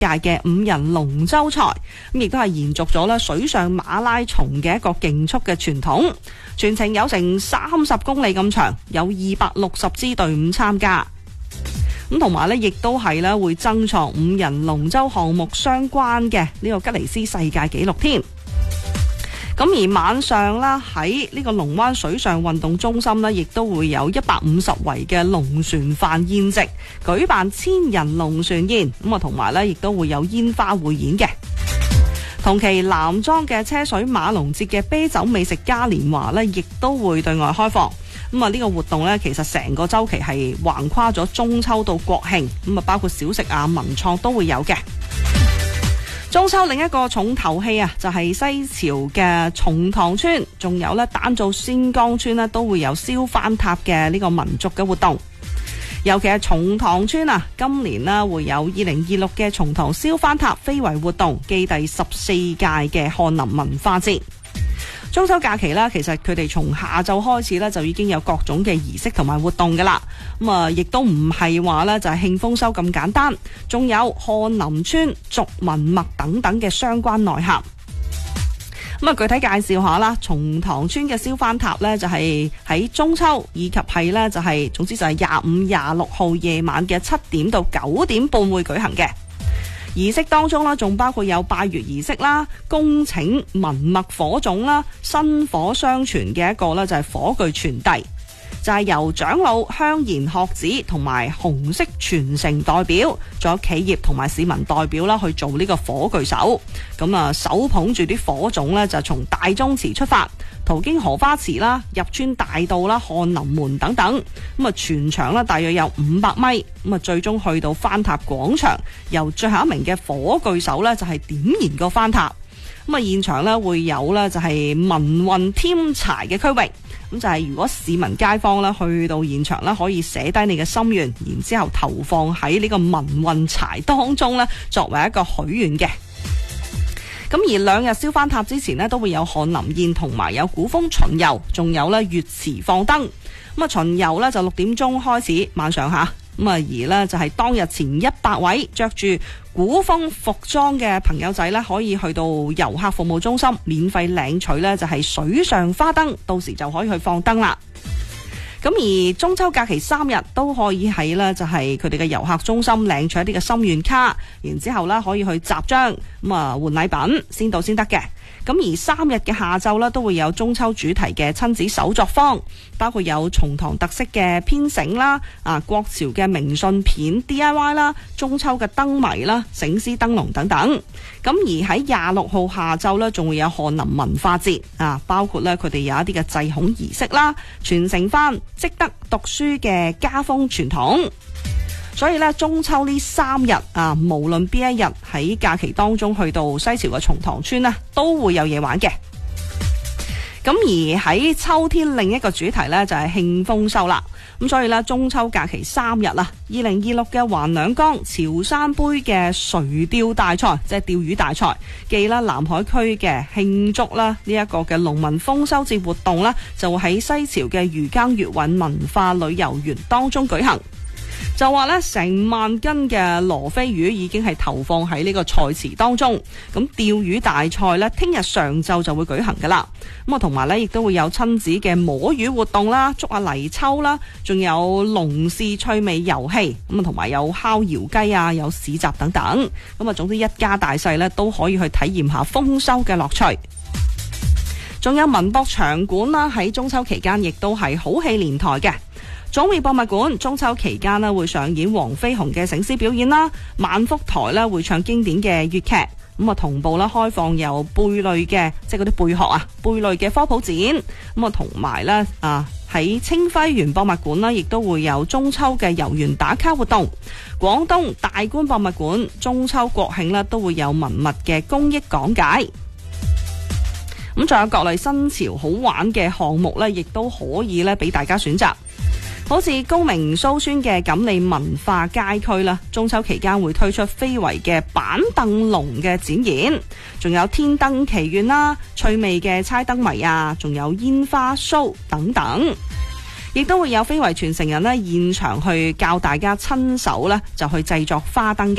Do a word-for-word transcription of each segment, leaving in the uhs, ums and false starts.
界嘅五人龍舟賽，咁亦都係延續咗咧水上馬拉松嘅一個競速嘅傳統，全程有成三十公里咁長，有二百六十支隊伍參加。咁同埋咧，亦都係咧會爭創五人龍舟項目相關嘅呢個吉尼斯世界紀錄添。咁而晚上啦，喺呢個龍灣水上運動中心呢，亦都會有一百五十圍嘅龍船飯宴席，舉辦千人龍船宴。咁啊，同埋呢，亦都會有煙花匯演嘅。同期男裝嘅車水馬龍節嘅啤酒美食嘉年華呢，亦都會對外開放。咁啊，呢個活動呢，其實成個週期係橫跨咗中秋到國慶，咁啊，包括小食啊、文創都會有嘅。中秋另一個重頭戲啊，就係西樵嘅松塘村，仲有咧丹灶仙崗村咧，都會有燒番塔嘅呢個民族嘅活動。尤其係松塘村啊，今年咧會有二零二六嘅松塘燒番塔非遺活動，暨第十四屆嘅漢林文化節。中秋假期啦，其實佢哋從下晝開始咧就已經有各種嘅儀式同埋活動噶啦。咁啊，亦都唔係話咧就係慶豐收咁簡單，仲有漢林村俗文脈等等嘅相關內涵。咁啊，具體介紹下啦，松塘村嘅燒番塔咧就係喺中秋以及係咧就係總之就係廿五、廿六號夜晚嘅七點到九點半會舉行嘅。儀式當中啦，仲包括有拜月儀式啦、恭請文脈火種啦、薪火相傳嘅一個咧就係火炬傳遞，就係、是、由長老、鄉賢學子同埋紅色傳承代表，仲有企業同埋市民代表啦去做呢個火炬手。咁啊，手捧住啲火種咧，就從大宗祠出發，途經荷花池啦、入村大道啦、翰林門等等。咁啊，全長咧大約有五百米。咁啊，最終去到番塔廣場，由最後一名嘅火炬手咧就係點燃個番塔。咁啊，現場咧會有咧就係民運添柴嘅區域。咁就係如果市民街坊咧去到現場咧，可以寫低你嘅心願，然之後投放喺呢個民運柴當中咧，作為一個許願嘅。咁而兩日燒番塔之前呢，都會有翰林宴同埋有古風巡遊，仲有咧月池放燈。咁啊，巡遊呢就六點鐘開始，晚上吓。咁啊，而呢就係當日前一百位着住古風服裝嘅朋友仔呢，可以去到遊客服務中心免費領取呢就係水上花燈，到時就可以去放燈啦。咁而中秋假期三日都可以喺呢就係佢哋嘅遊客中心領取一啲嘅心願卡，然之後呢可以去集章咁啊換禮品，先到先得嘅。咁而三日嘅下晝呢，都會有中秋主題嘅親子手作坊，包括有松塘特色嘅編繩啦、啊國潮嘅明信片 D I Y 啦、中秋嘅燈謎啦、醒獅燈籠等等。咁而喺廿六號下晝呢，仲會有翰林文化節啊，包括呢佢哋有一啲嘅祭孔儀式啦，傳承翻積德讀書嘅家風傳統。所以咧，中秋呢三日啊，無論邊一日喺假期當中去到西樵嘅松塘村呢，都會有嘢玩嘅。咁而喺秋天另一個主題呢，就係慶豐收啦。咁所以呢，中秋假期三日啦，二零二六嘅橫兩江潮汕杯嘅垂釣大賽，即係釣魚大賽，暨啦南海區嘅慶祝啦呢一個嘅農民豐收節活動呢，就會喺西樵嘅漁耕粵韻文化旅遊園當中舉行。就話咧，成萬斤嘅羅非魚已經係投放喺呢個菜池當中。咁釣魚大賽呢，聽日上晝就會舉行噶啦。咁啊，同埋呢，亦都會有親子嘅摸魚活動啦，捉下泥鰍啦，仲有農事趣味遊戲。咁啊，同埋有烤窯雞啊，有市集等等。咁啊，總之一家大細呢，都可以去體驗下豐收嘅樂趣。仲有文博場館啦，喺中秋期間亦都係好戲連台嘅。總會博物館中秋期間咧會上演黃飛鴻嘅醒獅表演啦，萬福台咧會唱經典嘅粵劇，咁啊同步咧開放有貝類嘅即係嗰啲貝殼啊貝類嘅科普展，咁啊同埋咧啊喺清暉園博物館啦，亦都會有中秋嘅遊園打卡活動。廣東大觀博物館中秋國慶咧都會有文物嘅公益講解。咁仲有各類新潮好玩嘅項目咧，亦都可以咧俾大家選擇。好似高明蘇村嘅錦鯉文化街區啦，中秋期間會推出非遺嘅板凳龍嘅展演，仲有天燈奇緣啦、趣味嘅猜燈謎啊，仲有煙花 show 等等，亦都會有非遺傳承人咧現場去教大家親手咧就去製作花燈嘅。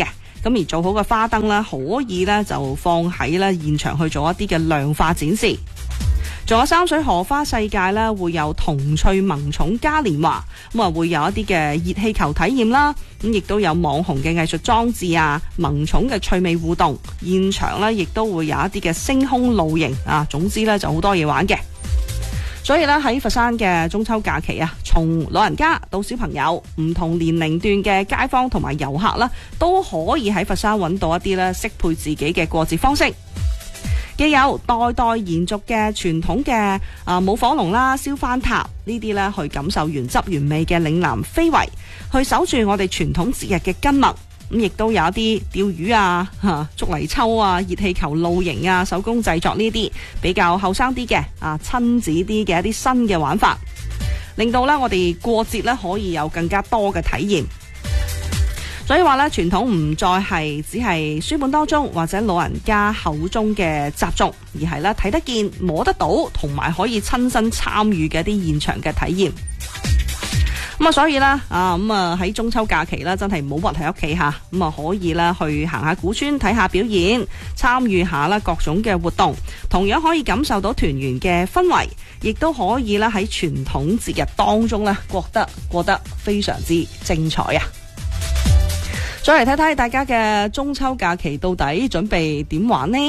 咁而做好嘅花燈咧，可以咧就放喺咧現場去做一啲嘅量化展示。仲有三水荷花世界咧，會有童趣萌寵嘉年華，咁啊會有一啲嘅熱氣球體驗啦，咁亦都有網紅嘅藝術裝置啊，萌寵嘅趣味互動，現場咧亦都會有一啲嘅星空露營啊，總之咧就好多嘢玩嘅。所以咧喺佛山嘅中秋假期啊，從老人家到小朋友，唔同年齡段嘅街坊同埋遊客啦，都可以喺佛山揾到一啲咧適配自己嘅過節方式。既有代代延續嘅傳統嘅啊舞火龍啦、燒番塔呢啲咧，去感受原汁原味嘅嶺南非遺，去守住我哋傳統節日嘅根脈。咁亦都有一啲釣魚啊、吓捉泥鰍啊、熱氣球露營啊、手工製作呢啲比較後生啲嘅啊親子啲嘅一啲新嘅玩法，令到咧我哋過節咧可以有更加多嘅體驗。所以話咧，傳統唔再係只係書本當中或者老人家口中嘅習俗，而係咧睇得見、摸得到，同埋可以親身參與嘅一啲現場嘅體驗。咁啊，所以咧啊，咁啊喺中秋假期咧，真係唔好屈喺屋企吓，咁啊可以咧去行下古村睇下表演，參與下啦各種嘅活動，同樣可以感受到團圓嘅氛圍，亦都可以咧喺傳統節日當中咧過得過得非常之精彩啊！再嚟睇睇大家嘅中秋假期到底準備點玩呢？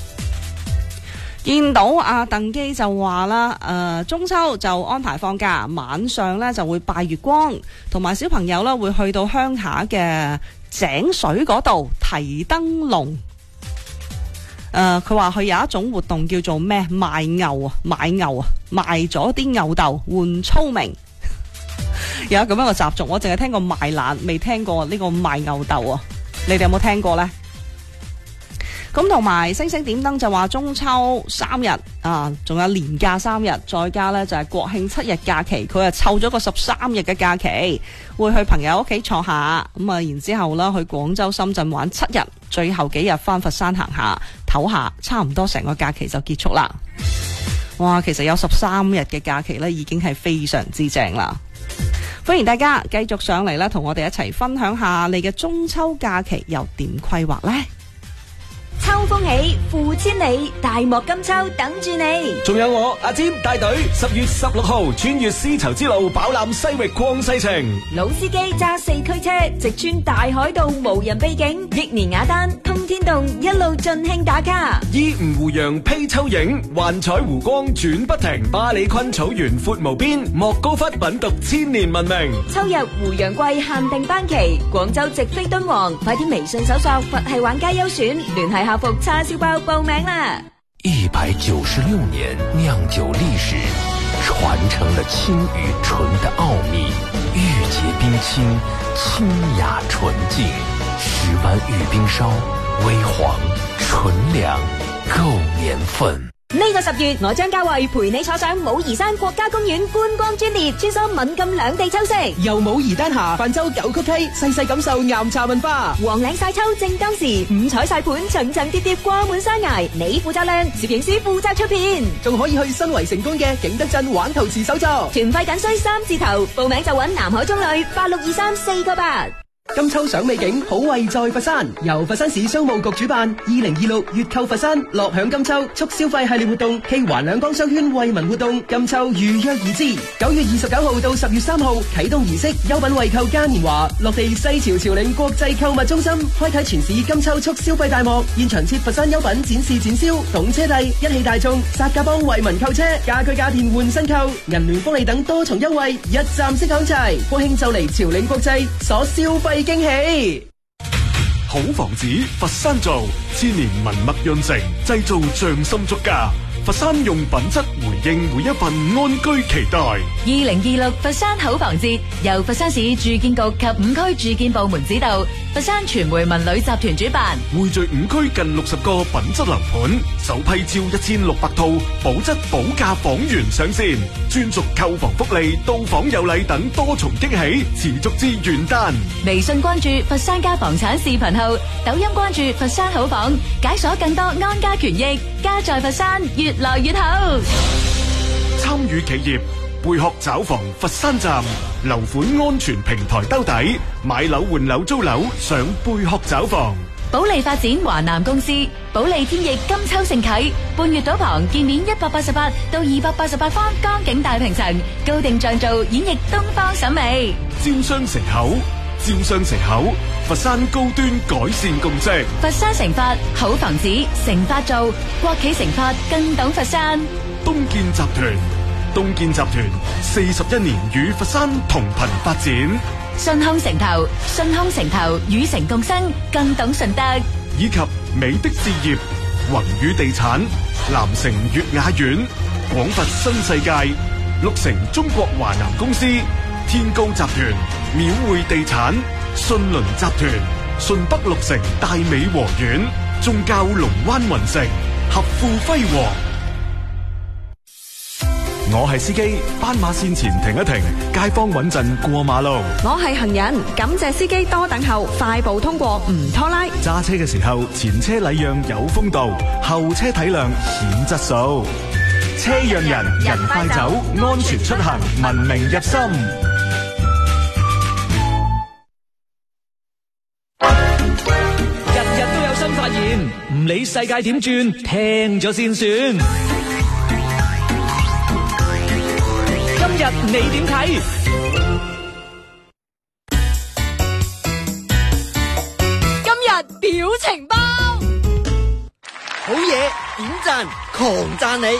見到阿鄧基就話啦，誒、呃，中秋就安排放假，晚上咧就會拜月光，同埋小朋友咧會去到鄉下嘅井水嗰度提燈籠。誒、呃，佢話佢有一種活動叫做咩？賣牛啊，買牛啊，賣咗啲牛豆換聰明。有咁樣嘅習俗，我淨係聽過賣懶，未聽過呢個賣牛豆啊！你哋有冇聽過呢？咁同埋星星點燈就話中秋三日啊，仲有年假三日，再加呢就係國慶七日假期，佢啊湊咗個十三日嘅假期，會去朋友屋企坐下，咁啊然之後啦去廣州、深圳玩七日，最後幾日翻佛山行下唞下，差唔多成個假期就結束啦。哇，其實有十三日嘅假期呢，已經係非常之正啦。歡迎大家繼續上嚟啦，同我哋一齊分享下你嘅中秋假期又點規劃呢？ 秋風起，富千里，大漠金秋等住你。 仲有我阿占帶隊，十月十六號穿越絲綢之路，飽覽西域曠世情。 老司機揸四驅車，直穿大海道，無人秘境，益年雅丹，通天洞，一路盡興打卡。 依吳湖洋披秋影，幻彩湖光轉不停。巴里坤草原闊無邊，莫高窟品讀千年文明。 秋日湖洋季限定班期，廣州直飛敦煌，快啲微信搜索佛系玩家優選，聯繫客服叉燒包報名啦！ 一百九十六年釀酒歷史，傳承了清與純的奧秘，玉潔冰清，清雅純淨，十灣玉冰燒，微黃純良，夠年份。 呢個十月，我將嘉慧陪你坐上武夷山國家公園觀光專列，穿梭閩贛兩地秋色。 由武夷丹霞泛舟九曲溪，細細感受岩茶文化。 黃嶺晒秋正當時，五彩晒盤層層疊疊掛滿山崖，你負責靚，攝影師負責出片。 仲可以去新圍成功嘅景德鎮玩陶瓷手作。 團費僅需三字頭，報名就揾南海中旅八六二三四個八。 金秋賞美景，好惠在佛山。由佛山市商務局主辦，二零二六粵購佛山，樂享金秋促消費系列活動暨環兩江商圈惠民活動，金秋如約而至。九月二十九號到十月三號啟動儀式，優品惠購嘉年華落地西樵朝領國際購物中心，開啟全市金秋促消費大幕。現場設佛山優品展示展銷，懂車帝、一汽大眾、薩價幫惠民購車，家居家電換新購，銀聯福利等多重優惠，一站式講齊。國慶就嚟朝領國際，所消費驚喜。 好房子佛山造，千年文墨潤成，製造匠心足家。佛山用品質回應每一份安居期待。 二零二六佛山好房節由佛山市住建局及五區住建部門指導，佛山傳媒文旅集團主辦， 匯聚五區近六十個品質樓盤，首批招一千六百套保質保價房源上線，專屬購房福利、到訪有禮等多重驚喜，持續至元旦。 微信關注佛山家房產視頻號，抖音關注佛山好房，解鎖更多安家權益，家在佛山越來越好。 參與企業貝殼找房佛山站，樓款安全平台兜底，買樓換樓租樓上貝殼找房。 保利發展華南公司，保利天翼金秋盛啟，半月島旁建面一百八十八到二百八十八方江景大平層，高定像造演繹東方審美。 招商城口，招商城口，佛山高端改善共識。 佛山成發好房子，成發造，國企成發更懂佛山。 東建集團，東建集團四十一年與佛山同頻發展。 順康城投，順康城投與城共生，更懂順德。 以及美的置業、宏宇地產、南城悅雅苑、廣佛新世界、綠城中國華南公司、天高集團、廟匯地產、信倫集團、順北綠城大美和苑、宗教龍灣雲城、合富輝煌。我係司機，斑馬線前停一停，街坊穩陣過馬路。 我係行人，感謝司機多等候，快步通過唔拖拉。 揸車嘅時候，前車禮讓有風度，後車體諒顯質素。車讓人，人快走，安全出行，文明入心。 日日都有新發現，唔理世界點轉，聽咗先算。今日你點睇？ 今日表情包， 好嘢，點讚，狂讚你！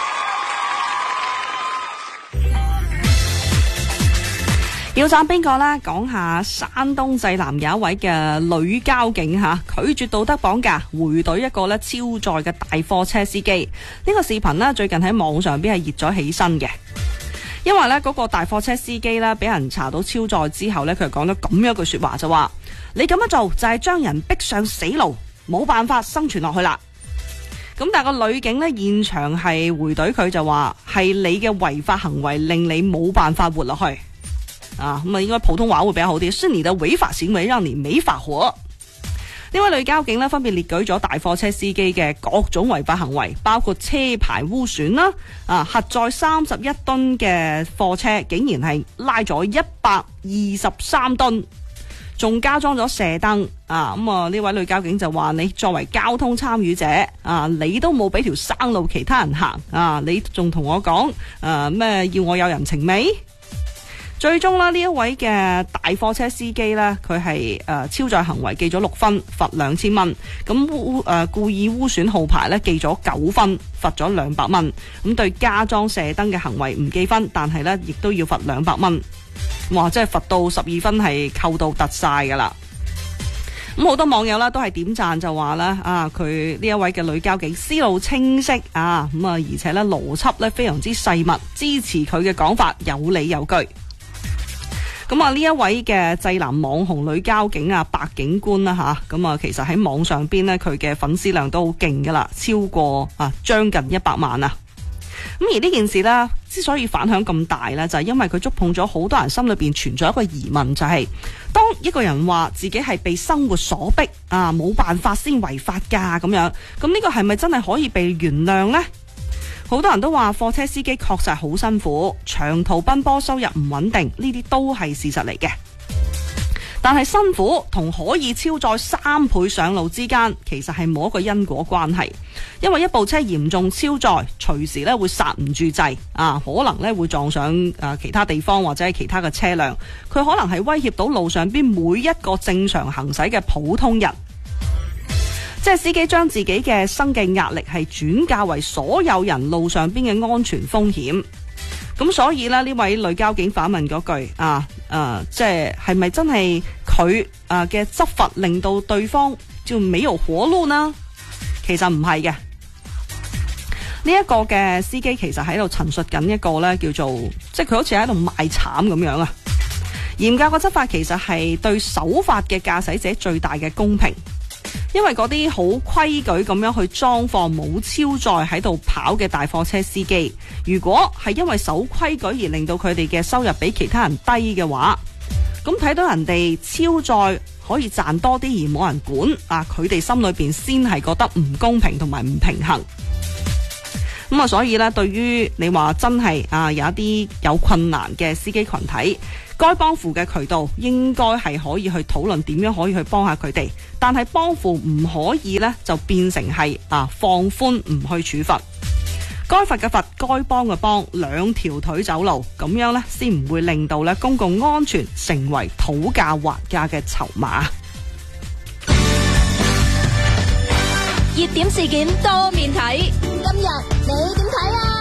要讚邊個呢？講下山東濟南有一位嘅女交警吓，拒絕道德綁架，回懟一個咧超載嘅大貨車司機。呢、這個視頻呢，最近喺網上邊係熱咗起身嘅，因為呢嗰個大貨車司機呢，俾人查到超載之後呢，佢就講咗咁樣一句說話，就話你咁樣做就係將人逼上死路，冇辦法生存落去啦。咁但係個女警呢，現場係回懟佢，就話係你嘅違法行為令你冇辦法活落去。啊，咁啊，應該普通話會比較好啲。是你的違法行為讓你沒法活。呢位女交警呢，分別列舉咗大貨車司機嘅各種違法行為，包括車牌污損啦，啊，核載三十一噸嘅貨車竟然係拉咗一百二十三噸，仲加裝咗射燈。啊，咁啊，呢位女交警就話：你作為交通參與者，啊，你都冇俾條生路其他人行，啊，你仲同我講，誒咩要我有人情味？最終呢，呢一位嘅大貨車司機呢，佢係誒超載行為記咗六分，罰兩千蚊。咁污誒故意污損號牌呢，記咗九分，罰咗兩百蚊。咁對加裝射燈嘅行為唔記分，但係呢亦都要罰兩百蚊。哇！即係罰到十二分，係扣到突晒噶啦。咁好多網友啦都係點讚，就話啦啊，佢呢一位嘅女交警思路清晰啊，咁啊而且呢邏輯呢非常之細密，支持佢嘅講法有理有據。咁啊，呢一位嘅濟南網紅女交警啊，白警官啦吓，咁啊，其實喺網上邊呢，佢嘅粉絲量都好勁噶啦，超過啊將近一百萬啊。咁而呢件事呢，之所以反響咁大呢，就係因為佢觸碰咗好多人心裏邊存在一個疑問，就係當一個人話自己係被生活所逼啊，冇辦法先違法噶咁樣，咁呢個係咪真係可以被原諒呢？好多人都話貨車司機確實好辛苦，長途奔波收入唔穩定，呢啲都係事實嚟嘅。但係辛苦同可以超載三倍上路之間，其實係冇一個因果關係。因為一部車嚴重超載，隨時咧會剎唔住掣啊，可能咧會撞上啊其他地方或者係其他嘅車輛，佢可能係威脅到路上邊每一個正常行駛嘅普通人。即係司機將自己嘅生計壓力係轉嫁為所有人路上邊嘅安全風險，咁所以呢，呢位女交警反問嗰句啊，誒、啊，即係係咪真係佢誒嘅執法令到對方就沒有活路呢？其實唔係嘅，呢、這、一個嘅司機其實喺度陳述緊一個呢叫做，即係佢好似喺度賣慘咁樣啊。嚴格嘅執法其實係對守法嘅駕駛者最大嘅公平。因為嗰啲好規矩咁樣去裝放冇超載喺度跑嘅大貨車司機，如果係因為守規矩而令到佢哋嘅收入比其他人低嘅話，咁睇到人哋超載可以賺多啲而冇人管啊，佢哋心裏邊先係覺得唔公平同埋唔平衡。 咁啊，所以呢，對於你話真係啊有一啲有困難嘅司機群體，該幫扶嘅渠道應該係可以去討論點樣可以去幫下佢哋，但係幫扶唔可以呢，就變成係啊放寬唔去處罰。該罰嘅罰，該幫嘅幫，兩條腿走路，咁樣呢，先唔會令到呢公共安全成為討價還價嘅籌碼。 熱點事件多面睇，今日你點睇啊？